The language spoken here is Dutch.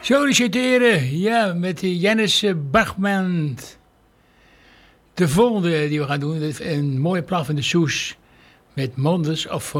Solliciteren, ja, met Jannes Bachman. De volgende die we gaan doen, een mooie plaat van de Soes met Mondes of